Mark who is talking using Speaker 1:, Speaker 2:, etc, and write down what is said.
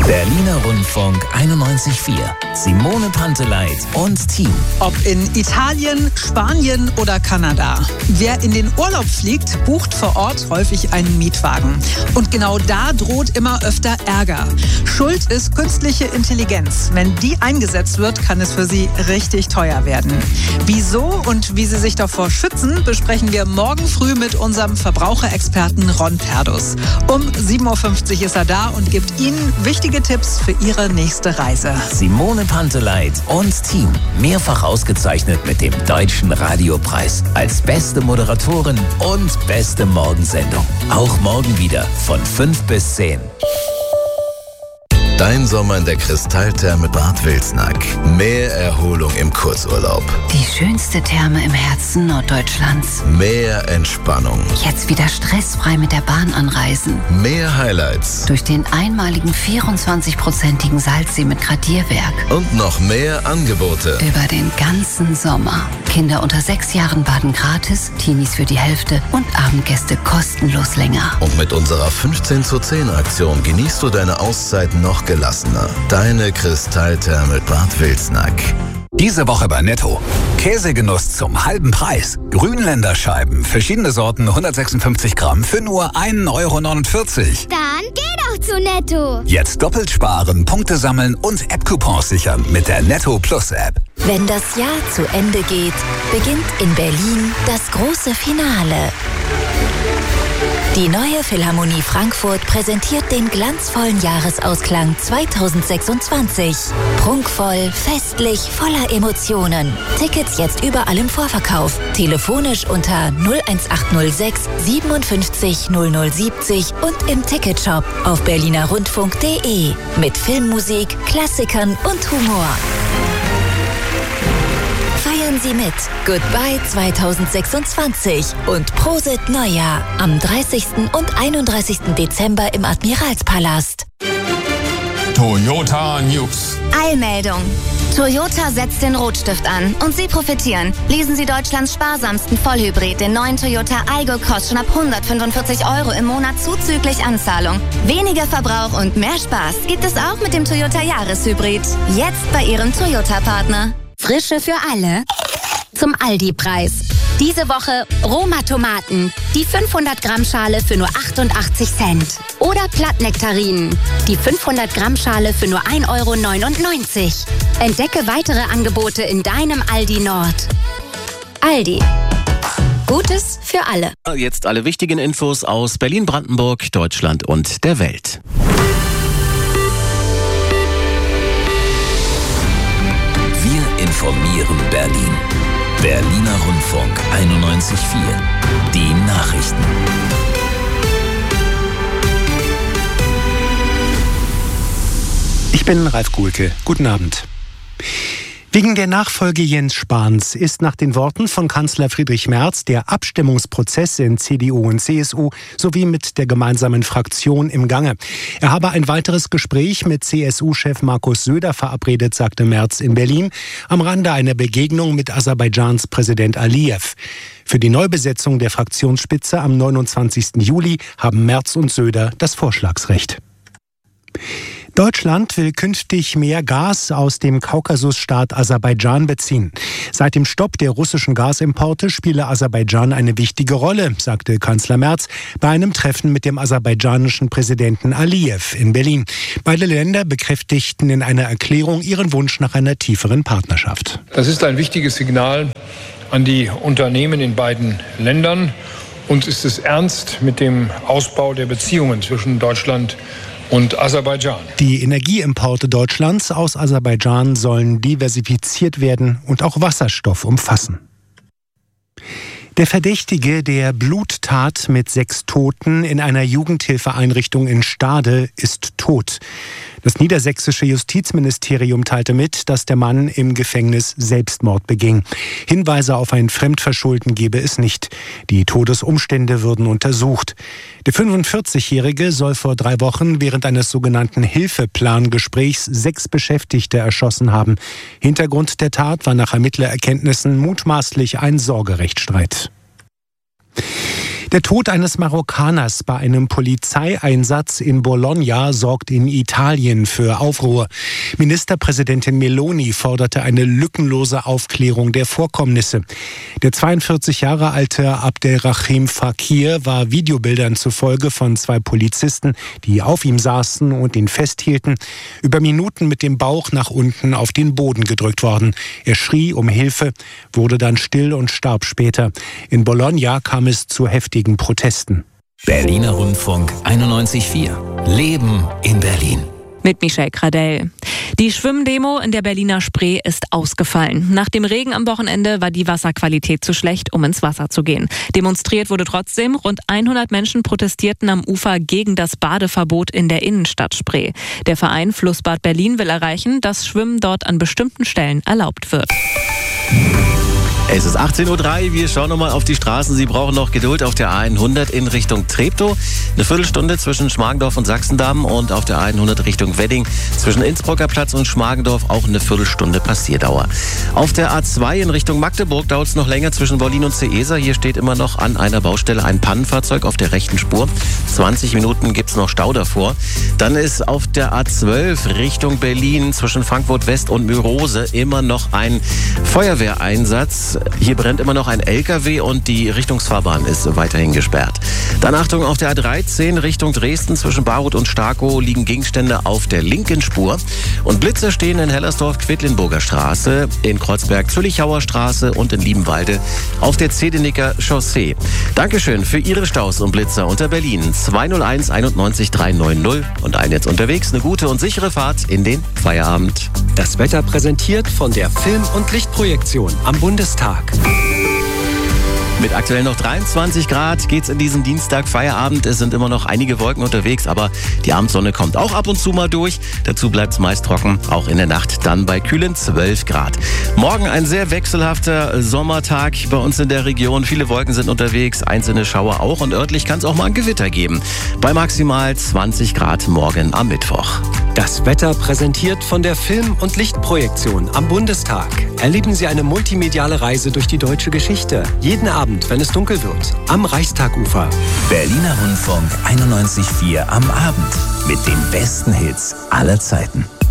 Speaker 1: Berliner Rundfunk 91.4. Simone Panteleit und Team.
Speaker 2: Ob in Italien, Spanien oder Kanada. Wer in den Urlaub fliegt, bucht vor Ort häufig einen Mietwagen. Und genau da droht immer öfter Ärger. Schuld ist künstliche Intelligenz. Wenn die eingesetzt wird, kann es für Sie richtig teuer werden. Wieso und wie Sie sich davor schützen, besprechen wir morgen früh mit unserem Verbraucherexperten Ron Perdus. Um 7.50 Uhr ist er da und gibt Ihnen wichtige Tipps für Ihre nächste Reise.
Speaker 1: Simone Panteleit und Team. Mehrfach ausgezeichnet mit dem Deutschen Radiopreis als beste Moderatorin und beste Morgensendung. Auch morgen wieder von 5 bis 10.
Speaker 3: Dein Sommer in der Kristalltherme Bad Wilsnack. Mehr Erholung im Kurzurlaub.
Speaker 4: Die schönste Therme im Herzen Norddeutschlands.
Speaker 3: Mehr Entspannung.
Speaker 4: Jetzt wieder stressfrei mit der Bahn anreisen.
Speaker 3: Mehr Highlights.
Speaker 4: Durch den einmaligen 24-prozentigen Salzsee mit Gradierwerk.
Speaker 3: Und noch mehr Angebote.
Speaker 4: Über den ganzen Sommer. Kinder unter 6 Jahren baden gratis, Teenies für die Hälfte und Abendgäste kostenlos länger.
Speaker 3: Und mit unserer 15:10 genießt du deine Auszeit noch gelassener. Deine Kristalltherme Bad Wilsnack.
Speaker 5: Diese Woche bei Netto. Käsegenuss zum halben Preis. Grünländerscheiben, verschiedene Sorten, 156 Gramm für nur 1,49 €.
Speaker 6: Dann geh doch zu Netto.
Speaker 5: Jetzt doppelt sparen, Punkte sammeln und App-Coupons sichern mit der Netto Plus App.
Speaker 7: Wenn das Jahr zu Ende geht, beginnt in Berlin das große Finale. Die neue Philharmonie Frankfurt präsentiert den glanzvollen Jahresausklang 2026. Prunkvoll, festlich, voller Emotionen. Tickets jetzt überall im Vorverkauf. Telefonisch unter 01806 57 0070 und im Ticketshop auf berlinerrundfunk.de. Mit Filmmusik, Klassikern und Humor. Feiern Sie mit. Goodbye 2026 und Prosit Neujahr am 30. und 31. Dezember im Admiralspalast.
Speaker 8: Toyota News.
Speaker 6: Eilmeldung. Toyota setzt den Rotstift an und Sie profitieren. Lesen Sie Deutschlands sparsamsten Vollhybrid, den neuen Toyota Aygo Cross, schon ab 145 € im Monat zuzüglich Anzahlung. Weniger Verbrauch und mehr Spaß gibt es auch mit dem Toyota Jahreshybrid. Jetzt bei Ihrem Toyota-Partner.
Speaker 9: Frische für alle zum Aldi-Preis. Diese Woche Roma-Tomaten, die 500-Gramm-Schale für nur 88 Cent. Oder Plattnektarinen, die 500-Gramm-Schale für nur 1,99 €. Entdecke weitere Angebote in deinem Aldi Nord. Aldi. Gutes für alle.
Speaker 10: Jetzt alle wichtigen Infos aus Berlin, Brandenburg, Deutschland und der Welt.
Speaker 1: Wir informieren Berlin. Berliner Rundfunk 91.4. Die Nachrichten.
Speaker 11: Ich bin Ralf Kuhlke. Guten Abend. Wegen der Nachfolge Jens Spahns ist nach den Worten von Kanzler Friedrich Merz der Abstimmungsprozess in CDU und CSU sowie mit der gemeinsamen Fraktion im Gange. Er habe ein weiteres Gespräch mit CSU-Chef Markus Söder verabredet, sagte Merz in Berlin, am Rande einer Begegnung mit Aserbaidschans Präsident Aliyev. Für die Neubesetzung der Fraktionsspitze am 29. Juli haben Merz und Söder das Vorschlagsrecht. Deutschland will künftig mehr Gas aus dem Kaukasusstaat Aserbaidschan beziehen. Seit dem Stopp der russischen Gasimporte spiele Aserbaidschan eine wichtige Rolle, sagte Kanzler Merz bei einem Treffen mit dem aserbaidschanischen Präsidenten Aliyev in Berlin. Beide Länder bekräftigten in einer Erklärung ihren Wunsch nach einer tieferen Partnerschaft.
Speaker 12: Das ist ein wichtiges Signal an die Unternehmen in beiden Ländern. Uns ist es ernst mit dem Ausbau der Beziehungen zwischen Deutschland und Aserbaidschan.
Speaker 11: Die Energieimporte Deutschlands aus Aserbaidschan sollen diversifiziert werden und auch Wasserstoff umfassen. Der Verdächtige der Bluttat mit 6 Toten in einer Jugendhilfeeinrichtung in Stade ist tot. Das niedersächsische Justizministerium teilte mit, dass der Mann im Gefängnis Selbstmord beging. Hinweise auf ein Fremdverschulden gebe es nicht. Die Todesumstände würden untersucht. Der 45-Jährige soll vor 3 Wochen während eines sogenannten Hilfeplangesprächs 6 Beschäftigte erschossen haben. Hintergrund der Tat war nach Ermittlererkenntnissen mutmaßlich ein Sorgerechtsstreit. Der Tod eines Marokkaners bei einem Polizeieinsatz in Bologna sorgt in Italien für Aufruhr. Ministerpräsidentin Meloni forderte eine lückenlose Aufklärung der Vorkommnisse. Der 42 Jahre alte Abdelrahim Fakir war Videobildern zufolge von 2 Polizisten, die auf ihm saßen und ihn festhielten, über Minuten mit dem Bauch nach unten auf den Boden gedrückt worden. Er schrie um Hilfe, wurde dann still und starb später. In Bologna kam es zu heftigen Protesten.
Speaker 1: Berliner Rundfunk 91.4. Leben in Berlin.
Speaker 8: Mit Michelle Gradell. Die Schwimmdemo in der Berliner Spree ist ausgefallen. Nach dem Regen am Wochenende war die Wasserqualität zu schlecht, um ins Wasser zu gehen. Demonstriert wurde trotzdem. Rund 100 Menschen protestierten am Ufer gegen das Badeverbot in der Innenstadt Spree. Der Verein Flussbad Berlin will erreichen, dass Schwimmen dort an bestimmten Stellen erlaubt wird.
Speaker 10: Es ist 18.03 Uhr, wir schauen nochmal auf die Straßen. Sie brauchen noch Geduld auf der A100 in Richtung Treptow. Eine Viertelstunde zwischen Schmargendorf und Sachsendamm und auf der A100 Richtung Wedding zwischen Innsbrucker Platz und Schmargendorf auch eine Viertelstunde Passierdauer. Auf der A2 in Richtung Magdeburg dauert es noch länger zwischen Wollin und Seesa. Hier steht immer noch an einer Baustelle ein Pannenfahrzeug auf der rechten Spur. 20 Minuten gibt es noch Stau davor. Dann ist auf der A12 Richtung Berlin zwischen Frankfurt West und Mürose immer noch ein Feuerwehreinsatz. Hier brennt immer noch ein LKW und die Richtungsfahrbahn ist weiterhin gesperrt. Dann Achtung, auf der A13 Richtung Dresden zwischen Baruth und Starkow liegen Gegenstände auf der linken Spur. Und Blitzer stehen in Hellersdorf-Quedlinburger Straße, in Kreuzberg-Züllichauer Straße und in Liebenwalde auf der Zedenicker Chaussee. Dankeschön für Ihre Staus und Blitzer unter Berlin 201 91 390 und allen jetzt unterwegs eine gute und sichere Fahrt in den Feierabend.
Speaker 13: Das Wetter präsentiert von der Film- und Lichtprojektion am Bundestag.
Speaker 10: Mit aktuell noch 23 Grad geht's in diesen Dienstag Feierabend. Es sind immer noch einige Wolken unterwegs, aber die Abendsonne kommt auch ab und zu mal durch. Dazu bleibt's meist trocken, auch in der Nacht dann bei kühlen 12 Grad. Morgen ein sehr wechselhafter Sommertag bei uns in der Region. Viele Wolken sind unterwegs, einzelne Schauer auch und örtlich kann es auch mal ein Gewitter geben. Bei maximal 20 Grad morgen am Mittwoch.
Speaker 13: Das Wetter präsentiert von der Film- und Lichtprojektion am Bundestag. Erleben Sie eine multimediale Reise durch die deutsche Geschichte. Jeden Abend, wenn es dunkel wird, am Reichstagufer.
Speaker 1: Berliner Rundfunk 91.4 am Abend mit den besten Hits aller Zeiten.